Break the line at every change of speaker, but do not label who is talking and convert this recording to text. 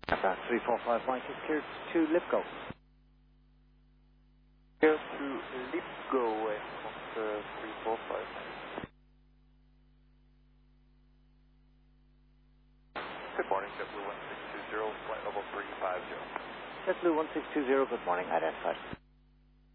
Aircraft 345 Mike is cleared to Lipgo.
Clear to Lipgo, aircraft 345. Good morning, JetBlue 1620, flight level 350.
JetBlue 1620, good morning, identified.